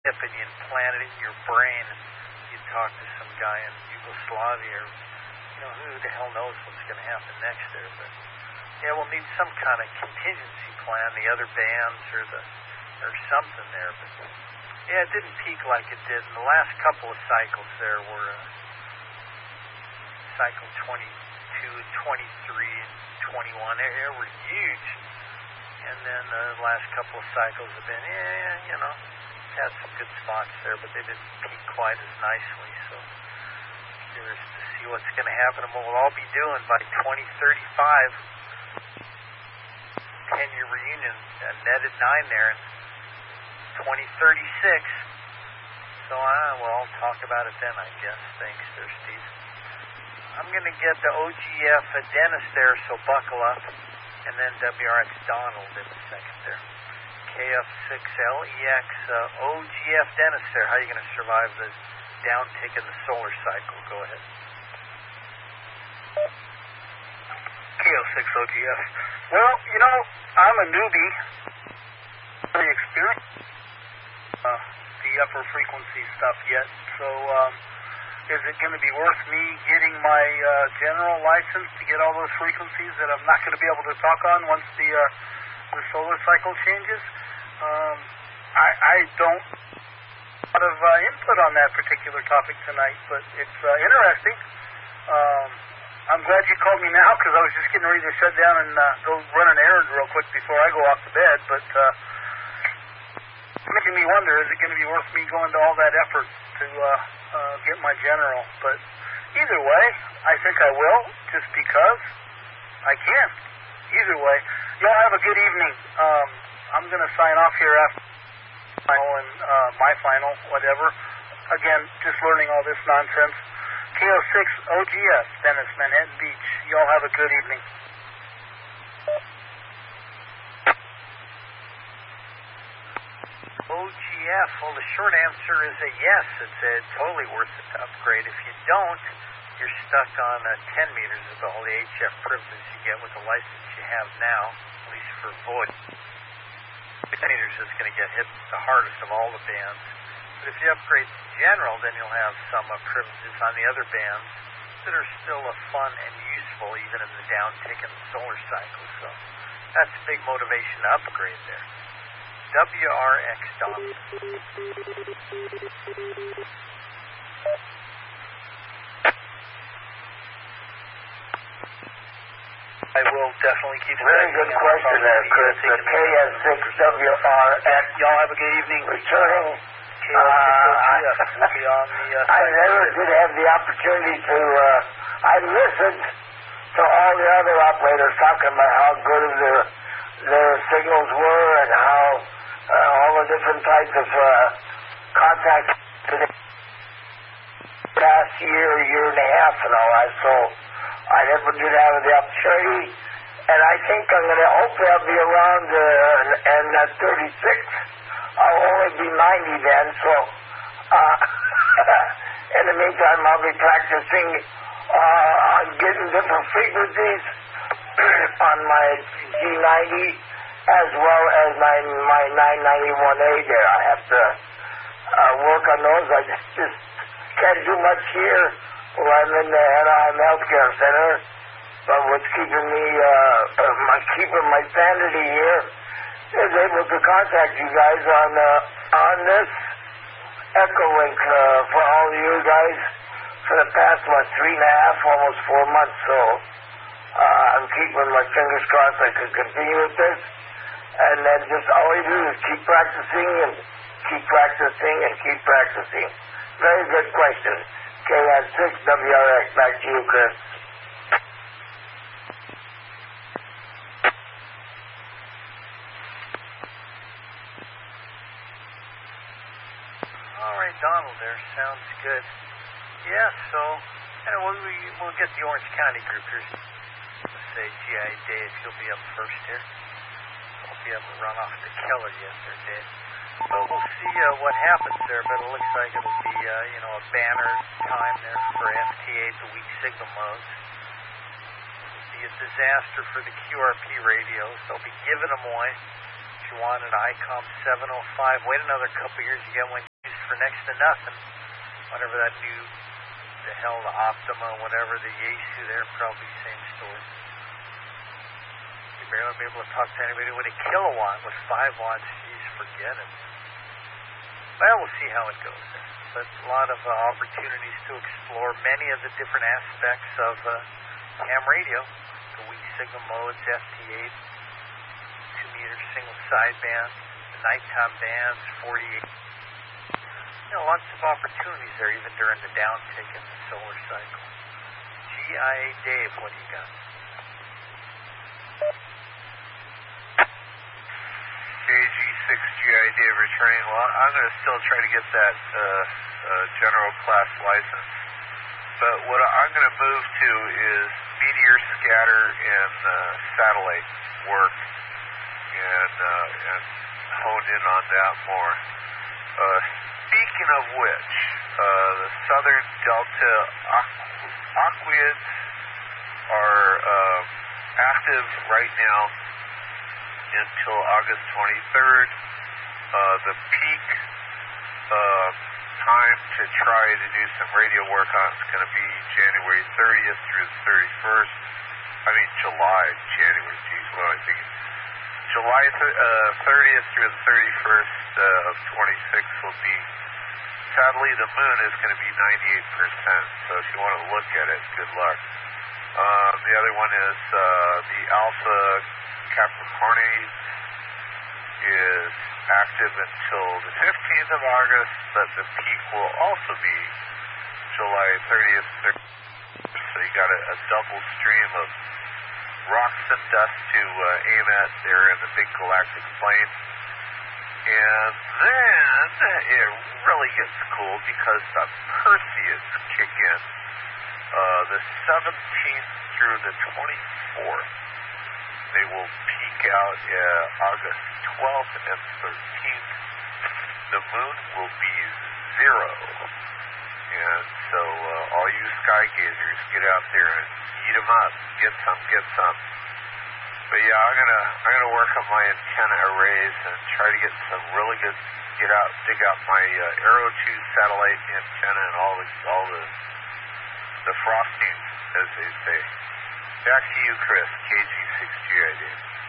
chip and you implant it in your brain, and you talk to some guy in Yugoslavia, or, who the hell knows what's going to happen next there. But, yeah, we'll need some kind of contingency plan, the other bands or something there. But, yeah, it didn't peak like it did. In the last couple of cycles there were cycle 22, 23, and 21. They were huge. And then the last couple of cycles have been, had some good spots there, but they didn't peak quite as nicely. So curious to see what's going to happen and what we'll all be doing by 2035. 10-year reunion, netted 9 there in 2036. So we'll talk about it then, I guess. Thanks there, Steve. I'm going to get the OGF Dennis there, so buckle up. And then WRX Donald in a second there. KF6LEX OGF Dennis there. How are you going to survive the downtick in the solar cycle? Go ahead. KF6 OGF. Well, I'm a newbie. Very experienced. The upper frequency stuff yet. So, is it going to be worth me getting my general license to get all those frequencies that I'm not going to be able to talk on once the solar cycle changes? I don't have a lot of input on that particular topic tonight, but it's interesting. I'm glad you called me now because I was just getting ready to shut down and go run an errand real quick before I go off to bed, but it's making me wonder, is it going to be worth me going to all that effort to get my general? But either way, I think I will, just because I can. Either way, y'all have a good evening. I'm going to sign off here after final and my final, whatever. Again, just learning all this nonsense. KO6 OGS, Dennis, Manhattan Beach. Y'all have a good evening. OGF, well, the short answer is a yes. It's totally worth it to upgrade. If you don't, you're stuck on 10 meters of all the HF privileges you get with the license you have now, at least for void. 10 meters is going to get hit the hardest of all the bands. But if you upgrade to general, then you'll have some privileges on the other bands that are still fun and useful even in the downtick in the solar cycle. So that's a big motivation to upgrade there. WRX Donald. I will definitely keep Very good question there, Chris. The KS6WRX. Y'all have a good evening. Returning. KS6OGF will be on the I never did have the opportunity to, I listened to all the other operators talking about how good their signals were and how all the different types of contact in the past year and a half and all that. So I never did have the opportunity, and I think hopefully I'll be around, and at 36, I'll only be 90 then, so in the meantime, I'll be practicing on getting different frequencies on my G90, as well as my 991A there. I have to work on those. I just can't do much here. Well, I'm in the Anaheim Healthcare Center, but what's keeping me, keeping my sanity here is able to contact you guys on this Echolink for all of you guys for the past, 3.5, almost 4 months. So I'm keeping my fingers crossed I can continue with this, and then just all you do is keep practicing and keep practicing and keep practicing. Very good question. KN6WRX, back to you, Chris. All right, Donald there. Sounds good. Yeah, so we'll get the Orange County group here. Let's say GI Dave, he'll be up first here. Won't be able to run off to Keller yet there, Dave. So we'll see what happens there, but it looks like it'll be, a banner time there for FTA, the weak signal modes. It'll be a disaster for the QRP radios. They'll be giving them away. If you want an ICOM 705, wait another couple years, you get one for next to nothing. Whatever that new, the Optima, whatever, the Yaesu there, probably same story. You barely be able to talk to anybody with a kilowatt. With 5 watts, geez, forget it. Well, we'll see how it goes there. But a lot of opportunities to explore many of the different aspects of ham radio. The weak signal modes, FT8, 2-meter single sideband, the nighttime bands, 48. Lots of opportunities there, even during the downtick in the solar cycle. GIA Dave, what do you got? KG6GI Dave returning. Well, I'm going to still try to get that general class license. But what I'm going to move to is meteor scatter and satellite work and hone in on that more. Speaking of which, the Southern Delta Aquids are active right now until August 23rd. The peak time to try to do some radio work on is going to be January 30th through the 31st. January, geez, what am I thinking? July 30th through the 31st of 26 will be, sadly, the moon is going to be 98%, so if you want to look at it, good luck. The other one is the Alpha Capricornis is active until the 15th of August, but the peak will also be July 30th. So you got a double stream of rocks and dust to aim at there in the big galactic plane. And then it really gets cool because the Perseids kick in the 17th through the 24th. They will peak out August 12th and 13th. The moon will be 0. And so all you sky gazers, get out there and eat them up. Get some. But yeah, I'm gonna work on my antenna arrays and try to get some really good, dig out my Arrow 2 satellite antenna and all the frosting, as they say. Back to you, Chris, KG6GID.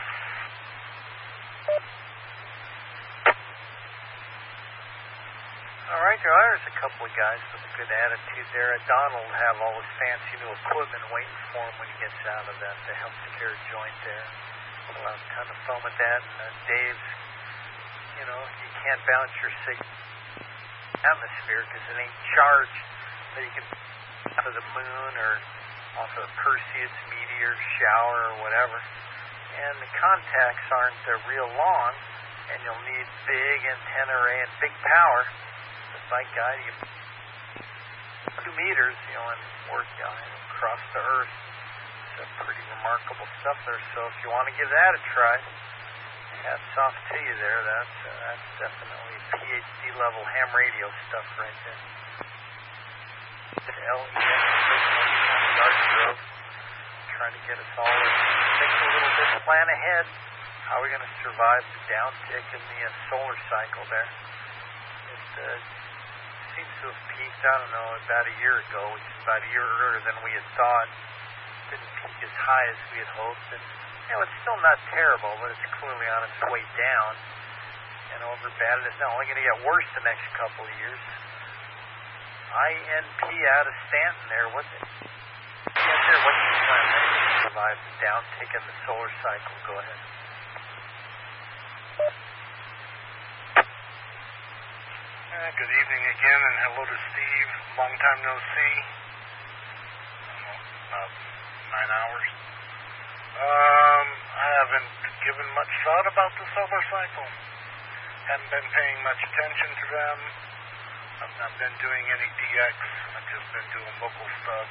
All right, there's a couple of guys with a good attitude there. Donald will have all his fancy new equipment waiting for him when he gets out of that to help secure a joint there. We'll have a ton of fun with that. And Dave's, you can't bounce your signal atmosphere because it ain't charged, so you can out of the moon or off of the Perseids meteor shower or whatever. And the contacts aren't real long, and you'll need big antenna array and big power. Like guy, you 2 meters, and work across the earth. It's pretty remarkable stuff there. So if you want to give that a try, hats off to you there. That's definitely PhD level ham radio stuff right there. LES Garden Grove, trying to get us all think a little bit, plan ahead. How are we going to survive the downtick in the solar cycle there? It seems to have peaked, about a year ago, which is about a year earlier than we had thought. Didn't peak as high as we had hoped. And, it's still not terrible, but it's clearly on its way down. And over bad, it's not only going to get worse the next couple of years. INP out of Stanton there. What's your plan to survive the downtick in the solar cycle? Go ahead. Good evening again, and hello to Steve. Long time no see. About 9 hours. I haven't given much thought about the solar cycle. Haven't been paying much attention to them. I've not been doing any DX. I've just been doing local stuff.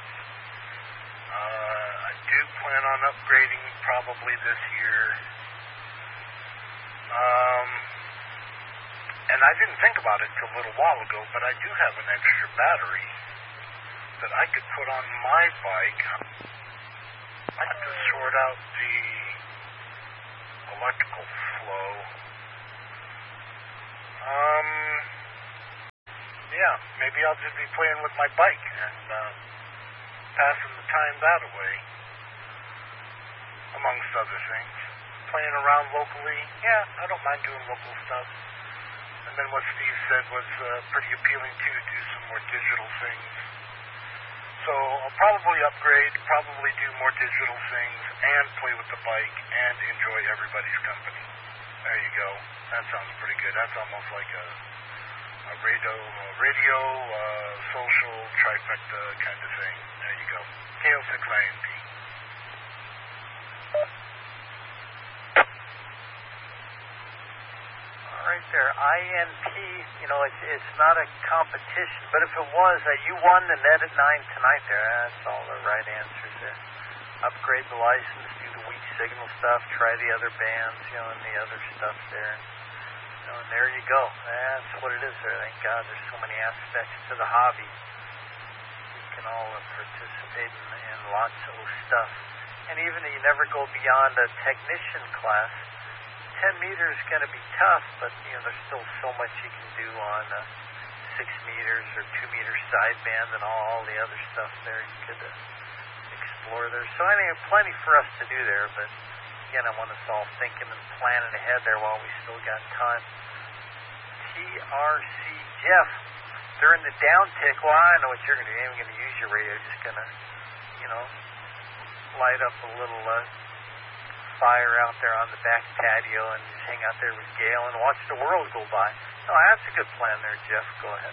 I do plan on upgrading probably this year. And I didn't think about it till a little while ago, but I do have an extra battery that I could put on my bike. I have to sort out the electrical flow. yeah, maybe I'll just be playing with my bike and passing the time that away, amongst other things. Playing around locally, yeah, I don't mind doing local stuff. And then what Steve said was pretty appealing too, do some more digital things. So I'll probably upgrade, probably do more digital things, and play with the bike, and enjoy everybody's company. There you go. That sounds pretty good. That's almost like a radio, social, trifecta kind of thing. There you go. KO6INP. Right there, INP, you know, it's not a competition, but if it was, you won the net at 9 tonight there. That's all the right answers there. Upgrade the license, do the weak signal stuff, try the other bands, you know, and the other stuff there. You know, and there you go. That's what it is there. Thank God there's so many aspects to the hobby. You can all participate in lots of stuff. And even if you never go beyond a technician class, 10 meters is going to be tough, but you know there's still so much you can do on 6 meters or 2 meter sideband and all the other stuff there you could explore there. So I think plenty for us to do there, but again I want us all thinking and planning ahead there while we still got time. TRC Jeff, during the down tick, well I know what you're going to do. You're going to use your radio, you're just going to, you know, light up a little fire out there on the back patio and just hang out there with Gail and watch the world go by. Oh, that's a good plan there, Jeff. Go ahead.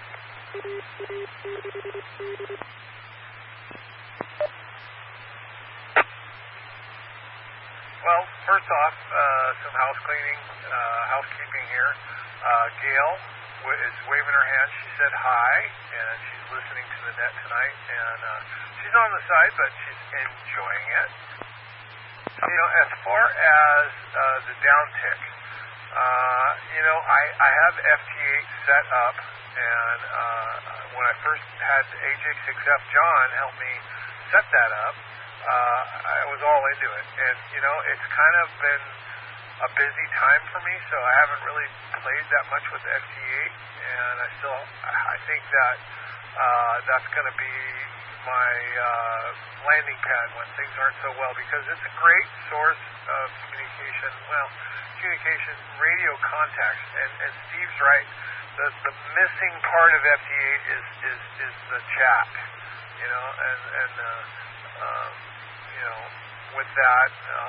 Well, first off, some housekeeping here. Gail is waving her hand. She said hi, and she's listening to the net tonight. And she's on the side, but she's enjoying it. You know, as far as the downtick, you know, I have FT8 set up, and when I first had AJ6F, John helped me set that up. I was all into it, and you know, it's kind of been a busy time for me, so I haven't really played that much with the FT8, and I think that that's going to be my landing pad when things aren't so well, because it's a great source of communication, radio contacts, and Steve's right, the missing part of FT8 is the chat, you know, and you know, with that,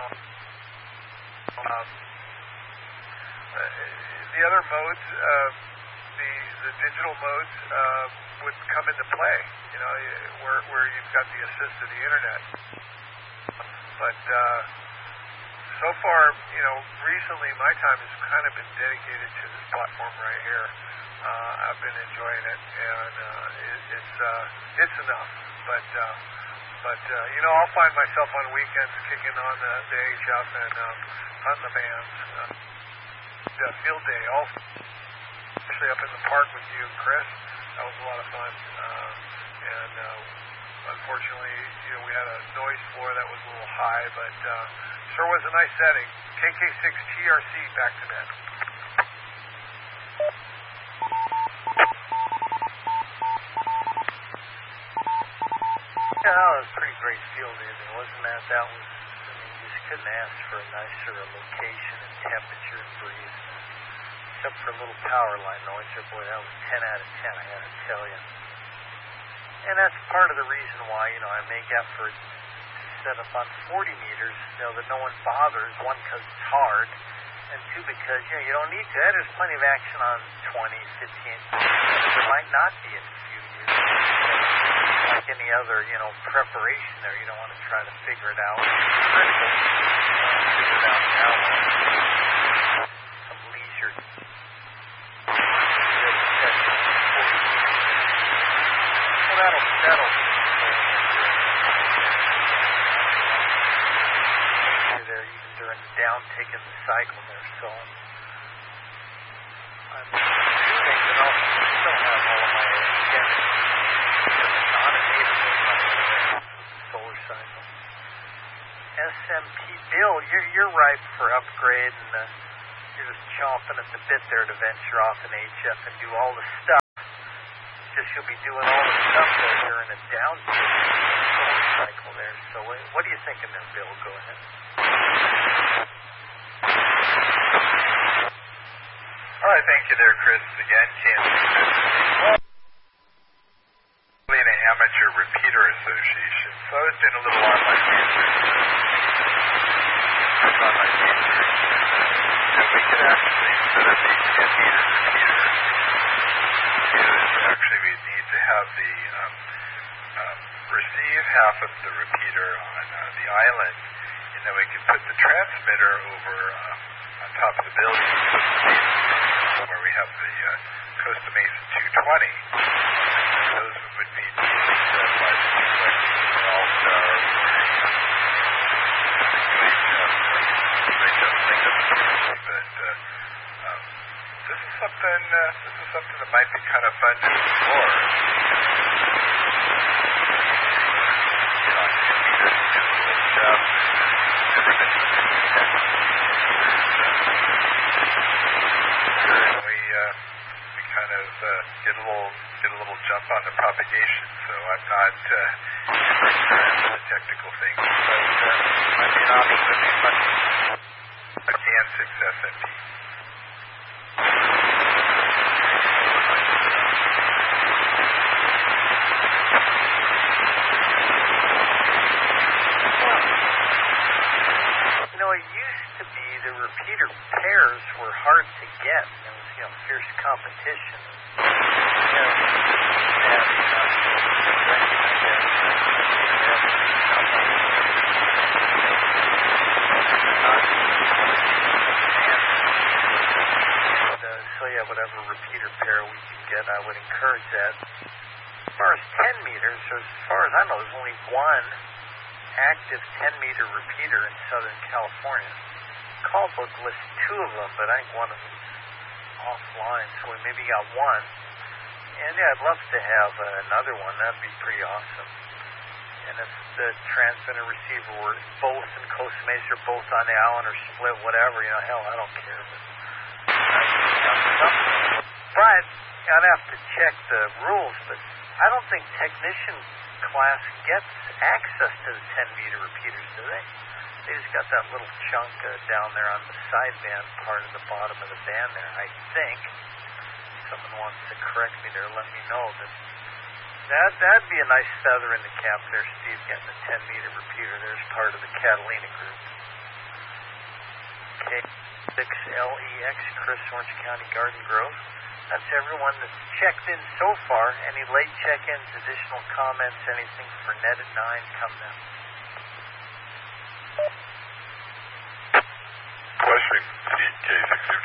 the other modes, the digital modes would come into play, you know, where you've got the assist of the internet. But so far, you know, recently my time has kind of been dedicated to this platform right here. I've been enjoying it, and it's enough. But you know, I'll find myself on weekends kicking on the HF and hunting the bands. Field day, also, especially up in the park with you and Chris. That was a lot of fun. And unfortunately, you know, we had a noise floor that was a little high, but sure was a nice setting. KK6 TRC back to net. Yeah, that was a pretty great field day, wasn't that? That was, I mean, you just couldn't ask for a nicer location and temperature and breeze. Except for a little power line noise there, boy, that was 10 out of 10, I gotta tell you. And that's part of the reason why, you know, I make effort to set up on 40 meters, you know, that no one bothers. One, because it's hard, and two, because, you know, you don't need to. There's plenty of action on 20, 15. There might not be in a few years. Like any other, you know, preparation there, you don't want to try to figure it out. It's critical to figure it out now. Some leisure. That'll there even during the downtick in the cycle there, so I'm assuming that I'll still have all of my extended non-native solar cycle. SMP Bill, you're ripe for upgrade, and you're just chomping at the bit there to venture off in HF and do all the stuff. doing all the stuff that during a down cycle there. So what are you thinking there, Bill? Go ahead. All right, thank you there, Chris. Again, Kansas an amateur repeater association. So I was doing a little online research. And we could actually, instead of the 10-meter repeater, actually we need to have the receive half of the repeater on the island, and then we can put the transmitter over on top of the building where we have the Costa Mesa 220. Those would be set by the All-Star but this is something that might be kind of fun to explore. We kind of get a little jump on the propagation. So I'm not the technical things, but might be an option to be fun. Dan 6 SMT. It used to be the repeater pairs were hard to get. There was, fierce competition. Whatever repeater pair we can get, I would encourage that. As far as 10 meters, as far as I know, there's only one active 10-meter repeater in Southern California. The call book lists two of them, but I think one of them's offline, so we maybe got one. And yeah, I'd love to have another one. That'd be pretty awesome. And if the transmitter receiver were both in Costa Mesa or both on the island or split, whatever, hell, I don't care. But I'd have to check the rules, but I don't think technician class gets access to the 10-meter repeaters, do they? They just got that little chunk down there on the sideband part of the bottom of the band there, I think. If someone wants to correct me there, let me know. That'd be a nice feather in the cap there, Steve, getting the 10-meter repeater there as part of the Catalina group. K6LEX, Chris, Orange County, Garden Grove. That's everyone that's checked in so far. Any late check-ins, additional comments, anything for Net at 9, come now. Question, Steve, K6FG.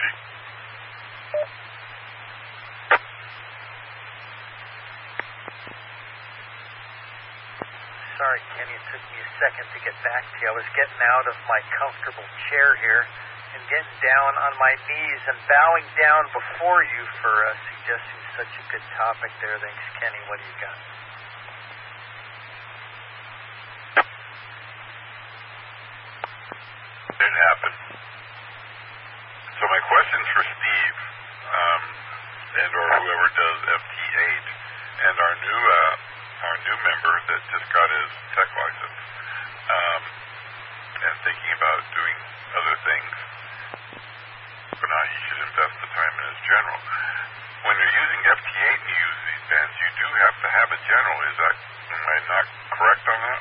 Sorry, Kenny, it took me a second to get back to you. I was getting out of my comfortable chair here and getting down on my knees and bowing down before you for suggesting such a good topic there. Thanks, Kenny. What do you got? Didn't happen. So my question's for Steve, and or whoever does FT8, and our new member that just got his tech license, and thinking about doing other things. But not you should invest the time in his general. When you're using FT8 and you use these bands, you do have to have a general. Am I not correct on that?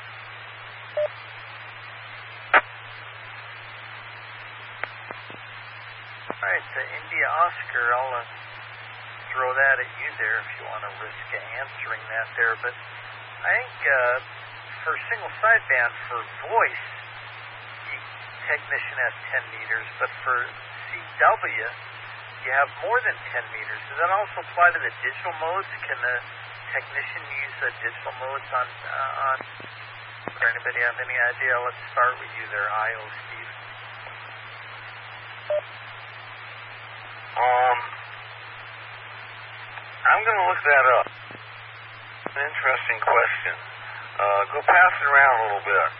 All right, India Oscar, I'll throw that at you there if you want to risk answering that there. But I think for single sideband for voice, the technician has 10 meters, but for CW, you have more than 10 meters. Does that also apply to the digital modes? Can the technician use the digital modes on Does anybody have any idea? Let's start with you there, IO Steve. I'm going to look that up. An interesting question. Go pass it around a little bit.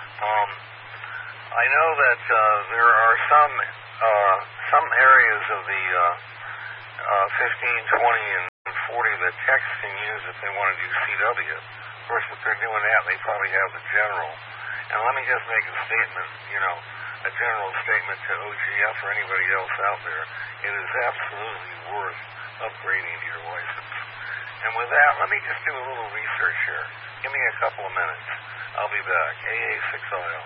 I know that there are some areas of the 15, 20, and 40 the techs can use if they want to do CW. Of course, if they're doing that, they probably have the general. And let me just make a statement, a general statement to OGF or anybody else out there. It is absolutely worth upgrading to your license. And with that, let me just do a little research here. Give me a couple of minutes. I'll be back. AA6IL.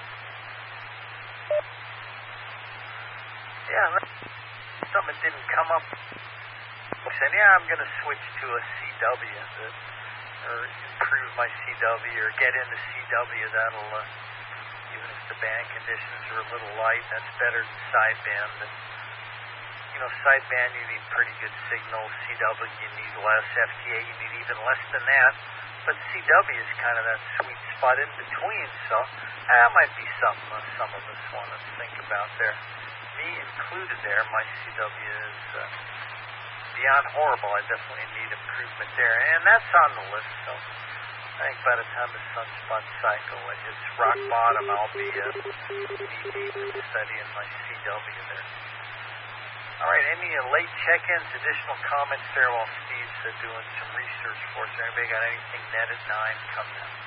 Yeah, something that didn't come up. I said, I'm going to switch to a CW or improve my CW or get into CW. That'll, even if the band conditions are a little light, that's better than sideband. But, sideband you need pretty good signal. CW you need less. FTA you need even less than that. But CW is kind of that sweet spot in between. So that might be something some of us want to think about there. Me included there. My CW is beyond horrible. I definitely need improvement there. And that's on the list. So I think by the time the Sunspot cycle hits rock bottom, I'll be knee-deep studying my CW there. All right, any late check-ins, additional comments there while Steve's doing some research for us? Anybody got anything net at 9 coming up?